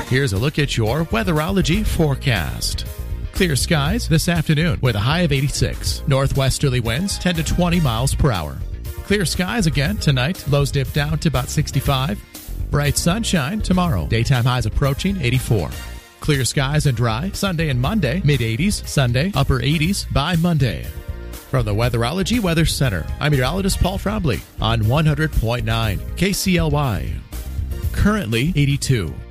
Here's a look at your weatherology forecast. Clear skies this afternoon with a high of 86. Northwesterly winds 10 to 20 miles per hour. Clear skies again tonight. Lows dip down to about 65. Bright sunshine tomorrow. Daytime highs approaching 84. Clear skies and dry Sunday and Monday. Mid-80s Sunday, upper 80s by Monday. From the Weatherology Weather Center, I'm meteorologist Paul Frobley on 100.9 KCLY. Currently 82.